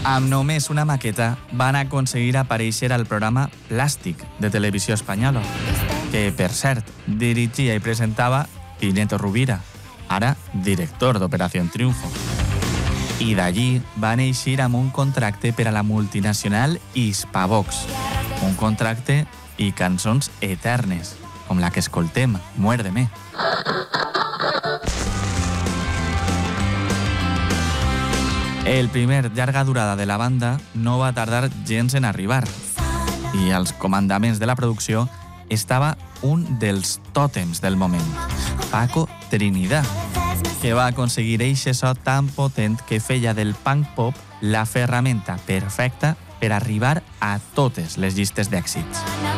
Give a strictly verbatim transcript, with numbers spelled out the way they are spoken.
Amb només una maqueta van aconseguir aparèixer al programa Plàstic de Televisió Espanyola, que, per cert, dirigia i presentava Pineto Rovira, ara director d'Operació Triunfo. I d'allí va néixer amb un contracte per a la multinacional Hispavox, un contracte i cançons eternes, com la que escoltem, Muérdeme. El primer llarga durada de la banda no va tardar gens en arribar i als comandaments de la producció estava un dels tòtems del moment, Paco Trinidad, que va aconseguir eixe so tan potent que feia del punk pop la ferramenta perfecta per arribar a totes les llistes d'èxits.